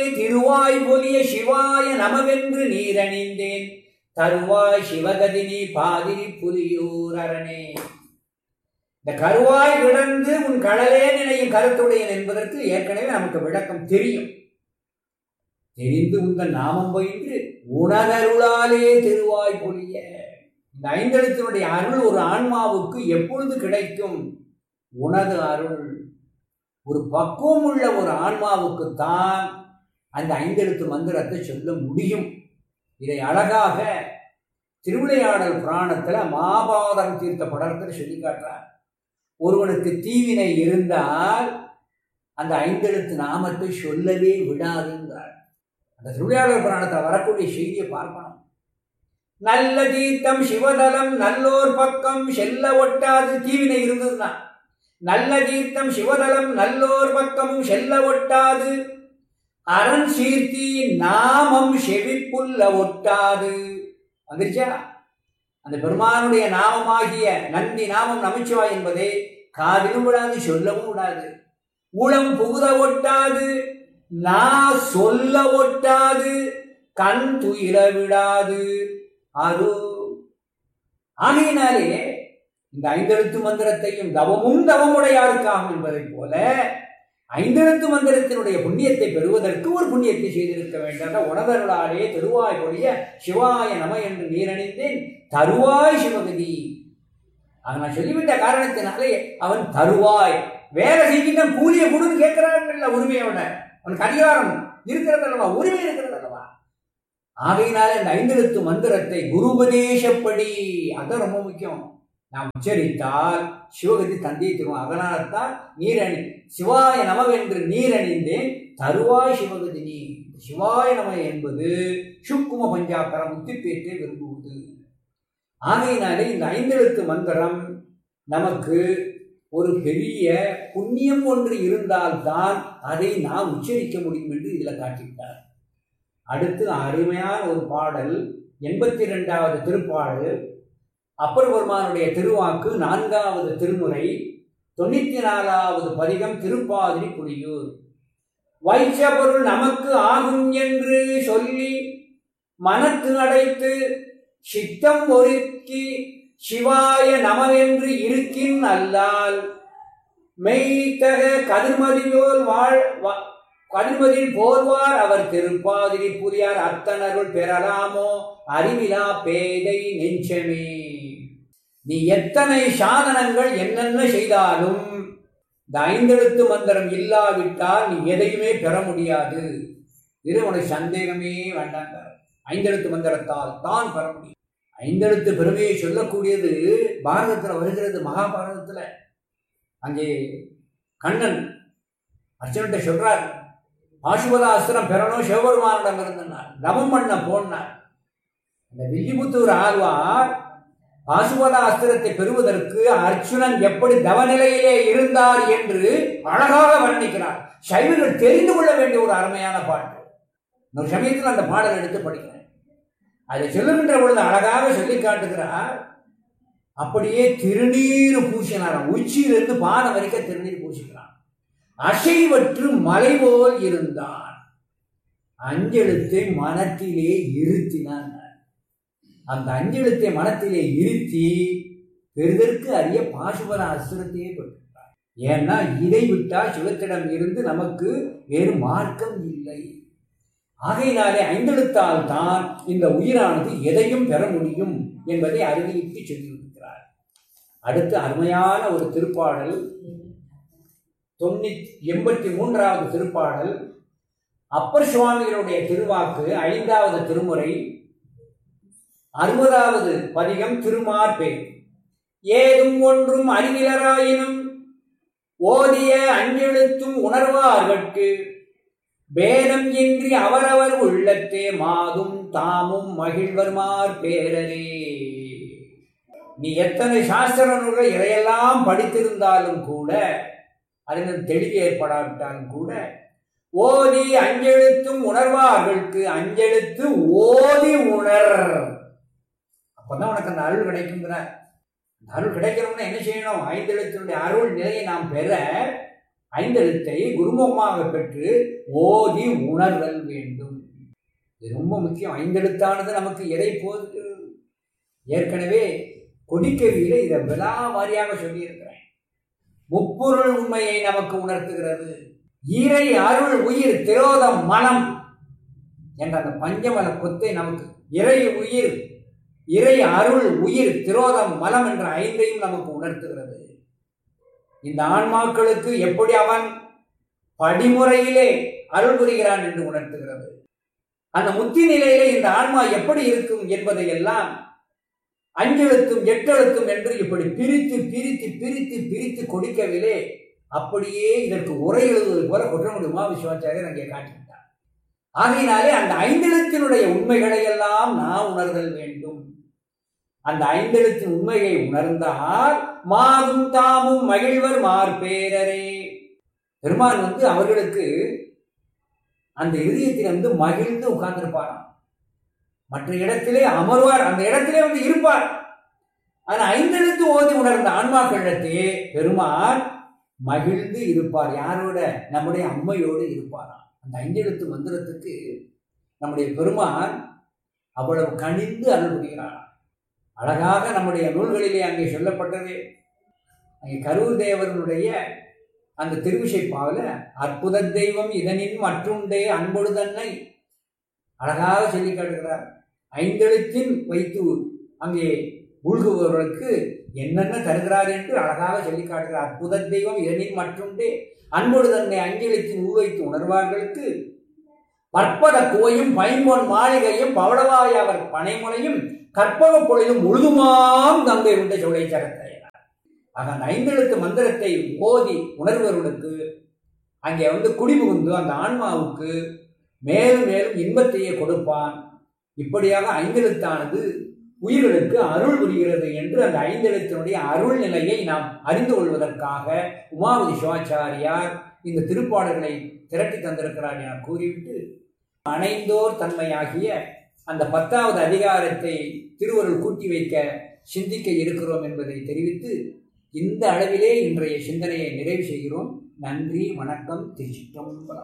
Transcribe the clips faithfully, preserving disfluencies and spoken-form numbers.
திருவாய் பொலிய சிவாய நமவென்று நீரணிந்தேன் தருவாய் சிவகதினி பாதிரி புலியூர் அரணே. இந்த கருவாய் கிடந்து உன் கடலே நினையும் கருத்துடையன் என்பதற்கு ஏற்கனவே நமக்கு விளக்கம் தெரியும். தெரிந்து உங்கள் நாமம் பயின்று உணர்வுளாலே திருவாய் பொலிய. இந்த ஐந்தெழுத்தினுடைய அருள் ஒரு ஆன்மாவுக்கு எப்பொழுது கிடைக்கும்? உனது அருள். ஒரு பக்குவம் உள்ள ஒரு ஆன்மாவுக்கு தான் அந்த ஐந்தெழுத்து மந்திரத்தை சொல்ல முடியும். இதை அழகாக திருவிளையாடல் புராணத்துல மாபாதம் தீர்த்த படத்தில் சொல்லி காட்டுறார். ஒருவனுக்கு தீவினை இருந்தால் அந்த ஐந்தெழுத்து நாமத்தை சொல்லவே விடாதுங்கிறார். அந்த திருவிளையாடல் புராணத்தில் வரக்கூடிய செய்தியை பார்க்கணும். நல்ல தீர்த்தம் சிவதலம் நல்லோர் பக்கம் செல்ல ஒட்டாது. தீவினை இருந்ததுன்னா நல்ல தீர்த்தம் சிவதலம் நல்லோர் பக்கமும் செல்ல ஒட்டாது. அரண் சீர்த்தி நாமம் செவிப்புள்ள ஒட்டாது. வந்துருச்சா? அந்த பெருமானுடைய நாமமாகிய நந்தி நாமம் நமச்சிவாய் என்பதை காதிலும் விடாது, சொல்லவும் விடாது. உளம் புகுத ஒட்டாது, நா சொல்ல ஒட்டாது, கண் துயிர விடாது. அது ஆகையினாலே இந்த ஐந்தெழுத்து மந்திரத்தையும் தவமும் தவமுடையாருக்காகும் என்பதை போல ஐந்தெழுத்து மந்திரத்தினுடைய புண்ணியத்தை பெறுவதற்கு ஒரு புண்ணியத்தை செய்திருக்க வேண்டும். உணர்வர்களாலே திருவாய் பொழிய சிவாய நம என்று நீரணிந்தேன் தருவாய் சிவகதி. அதை நான் சொல்லிவிட்ட காரணத்தினாலே அவன் தருவாய். வேலை செஞ்சுட்டு கூலிய கொடுன்னு கேட்கிறார்கள் உரிமையோட. அவனுக்கு அதிகாரம் இருக்கிறது அல்லவா, உரிமை இருக்கிறது அல்லவா. ஆகையினால இந்த ஐந்தெழுத்து மந்திரத்தை குருபதேசப்படி, அதான் ரொம்ப முக்கியம். நாம் உச்சரித்தால் சிவகதி தந்தையை தருவோம். அதனால்தான் நீரணி சிவாய நமவென்று நீரணிந்தேன் தருவாய் சிவகதினி. சிவாய நம என்பது சுக்கும பஞ்சாக்கர முத்திப்பேற்றை விரும்புவது. ஆகையினாலே இந்த ஐந்தெழுத்து மந்திரம் நமக்கு ஒரு பெரிய புண்ணியம் ஒன்று இருந்தால்தான் அதை நாம் உச்சரிக்க முடியும் என்று இதில் காட்டிவிட்டார். அடுத்து அருமையான ஒரு பாடல், எண்பத்தி இரண்டாவது திருப்பாடல், அப்பர் பெருமானுடைய திருவாக்கு, நான்காவது திருமுறை, தொண்ணூத்தி நாலாவது பதிகம், திருப்பாதிரி புலியூர். வைச்ச பொருள் நமக்கு ஆகும் என்று சொல்லி மனத்து அடைத்து சித்தம் ஒருக்கி சிவாய நமவென்று இருக்கின் அல்லால் மெய்த்தக கதிர்மதியோல் வாழ் கதிர்மதியில் போர்வார் அவர் திருப்பாதிரி புரியார் அத்தனருள் பெறலாமோ அறிவிலா பேதை நெஞ்சமே. நீ எத்தனை சாதனங்கள் என்னென்ன செய்தாலும் இந்த ஐந்தெழுத்து மந்திரம் இல்லாவிட்டால் நீ எதையுமே பெற முடியாது. இது உனக்கு சந்தேகமே வேண்டாங்க. ஐந்தெழுத்து மந்திரத்தால் தான் பெற முடியும். ஐந்தெழுத்து பெருமையை சொல்லக்கூடியது பாரதத்தில் வருகிறது. மகாபாரதத்தில் அங்கே கண்ணன் அர்ஜுனன்ட்ட சொல்றார், பாசுபத அஸ்திரம் பெறணும் சிவபெருமானிடம் இருந்தார். தவம் பண்ண போனார். அந்த வில்லிபுத்தூர் ஆழ்வார் பாசுபத அஸ்திரத்தை பெறுவதற்கு அர்ஜுனன் எப்படி தவநிலையிலே இருந்தார் என்று அழகாக வர்ணிக்கிறார். சைவர்கள் தெரிந்து கொள்ள வேண்டிய ஒரு அருமையான பாட்டு. ஒரு சமயத்தில் அந்த பாடல் எடுத்து படிக்கிறேன். அதை சொல்லுகின்ற பொழுது அழகாக சொல்லி காட்டுகிறார். அப்படியே திருநீர் பூசினார். உச்சியிலிருந்து பாதம் வரைக்கும் திருநீர் பூசிக்கிறான். அசைவற்று மலை போல் இருந்தான். அஞ்செழுத்தை மனத்திலே இருத்தினான். அந்த அஞ்செழுத்தை மனத்திலே இருத்தி பெறுதற்கு அறிய பாசுபத அஸ்திரத்தையே பெற்றார். ஏன்னா இதை விட்டால் சிவத்திடம் இருந்து நமக்கு வேறு மார்க்கம் இல்லை. ஆகையினாலே ஐந்தெழுத்தால் தான் இந்த உயிரானது எதையும் பெற முடியும் என்பதை அறிவித்து சொல்லியிருக்கிறார். அடுத்து அருமையான ஒரு திருப்பாடல், தொண்ணூத்தி எண்பத்தி மூன்றாவது திருப்பாடல், அப்பர் சுவாமிகளுடைய திருவாக்கு, ஐந்தாவது திருமுறை, அறுபதாவது பதிகம், திருமார்பே. ஏதும் ஒன்றும் அறிவிலராயினும் ஓதிய அஞ்செழுத்தும் உணர்வார்கட்கு பேதம் இன்றி அவரவர் உள்ளத்தே மாதும் தாமும் மகிழ்வர்மார் பேரரே. நீ எத்தனை சாஸ்திர நூல்கள் இதையெல்லாம் படித்திருந்தாலும் கூட, அதனால் தெளிவு ஏற்படாவிட்டாலும் கூட, ஓதி அஞ்செழுத்தும் உணர்வார்களுக்கு அஞ்செழுத்து ஓதி உணர். அப்பதான் உனக்கு அந்த அருள் கிடைக்குங்கிற. அந்த அருள் கிடைக்கணும்னா என்ன செய்யணும்? ஐந்தெழுத்தினுடைய அருள் நிலையை நாம் பெற ஐந்தெழுத்தை குருமுகமாக பெற்று ஓதி உணர்தல் வேண்டும். இது ரொம்ப முக்கியம். ஐந்தெழுத்தானது நமக்கு எதை போது ஏற்கனவே கொடிக்கவியில இதை விழா வாரியாக சொல்லியிருக்கிறேன். முப்பொருள் உண்மையை நமக்கு உணர்த்துகிறது. இறை அருள் உயிர் திரோதம் மனம் என்ற அந்த பஞ்சமல கொத்தை நமக்கு இறை உயிர் இறை அருள் உயிர் திரோதம் மலம் என்ற ஐந்தையும் நமக்கு உணர்த்துகிறது. இந்த ஆன்மாக்களுக்கு எப்படி அவன் படிமுறையிலே அருள் புரிகிறான் என்று உணர்த்துகிறது. அந்த முத்தி நிலையிலே இந்த ஆன்மா எப்படி இருக்கும் என்பதை எல்லாம் அஞ்செழுத்தும் எட்டெழுத்தும் என்று இப்படி பிரித்து பிரித்து பிரித்து பிரித்து கொடுக்கவில்லை. அப்படியே இதற்கு உரை எழுதுவது போல குற்றமுடி உமாவிஸ்வாச்சாரியர் அங்கே காட்டிவிட்டார். ஆகையினாலே அந்த ஐந்தெழுத்தினுடைய உண்மைகளை எல்லாம் நாம் உணர்தல் வேண்டும். அந்த ஐந்தெழுத்தின் உண்மையை உணர்ந்தால் மாவும் தாமும் மகிழ்வர் மார்பேரரே. பெருமான் வந்து அவர்களுக்கு அந்த இதயத்தில் வந்து மகிழ்ந்து உட்கார்ந்திருப்பாராம். மற்ற இடத்திலே அமர்வார், அந்த இடத்திலே வந்து இருப்பார். ஆனா ஐந்தெழுத்து ஓதி உணர்ந்த ஆன்மாக்களிடத்தே பெருமான் மகிழ்ந்து இருப்பார். யாரோட? நம்முடைய அம்மையோடு இருப்பாராம். அந்த ஐந்தெழுத்து மந்திரத்துக்கு நம்முடைய பெருமான் அவ்வளவு கனிந்து அருள் புரிகிறாராம். அழகாக நம்முடைய நூல்களிலே அங்கே சொல்லப்பட்டது. அங்கே கரூர் தேவருடைய அந்த திருவிசைப்பாவில அற்புத தெய்வம் இதனின் மற்றுண்டே அன்பொடு தன்னை அழகாக சொல்லி காட்டுகிறார். ஐந்தெழுத்தின் வைத்து அங்கே உள்குபவர்களுக்கு என்னென்ன தருகிறார் என்று அழகாக சொல்லி காட்டுகிறார். அற்புத தெய்வம் இதனின் மற்றுண்டே அன்பொடு தன்னை அஞ்செழுத்தின் உள்வைத்து உணர்வார்களுக்கு பற்பத கோயும் பைம்பொன் மாளிகையும் பவளவாய் அவர் பனைமுனையும் கற்பக பொழுதும் முழுதுமாம் தந்தை உண்ட சோலை சரத்தை. ஆக அந்த ஐந்தெழுத்து மந்திரத்தை ஓதி உணர்வர்களுக்கு அங்கே வந்து குடிபுகுந்து அந்த ஆன்மாவுக்கு மேலும் மேலும் இன்பத்தையே கொடுப்பான். இப்படியாக ஐந்தெழுத்தானது உயிர்களுக்கு அருள் புரிகிறது என்று அந்த ஐந்தெழுத்தினுடைய அருள் நிலையை நாம் அறிந்து கொள்வதற்காக உமாபதி சிவாச்சாரியார் இந்த திருப்பாடல்களை திரட்டி தந்திருக்கிறார் என கூறிவிட்டு, அணைந்தோர் தன்மையாகிய அந்த பத்தாவது அதிகாரத்தை திருவருள் கூட்டி வைக்க சிந்திக்க இருக்கிறோம் என்பதை தெரிவித்து இந்த அளவிலே இன்றைய சிந்தனையை நிறைவு செய்கிறோம். நன்றி, வணக்கம், திருச்சிற்றம்பலம்.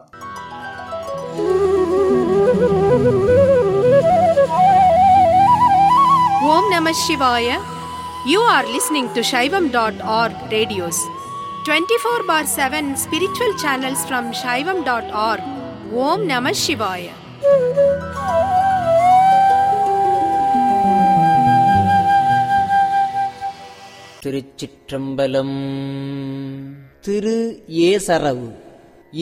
Om Namah Shivaya. You are listening to Shaivam dot org radios. twenty-four bar seven spiritual channels from Shaivam dot org. Om Namah Shivaya. Thiruchitrambalam. Thiru ஏசரவு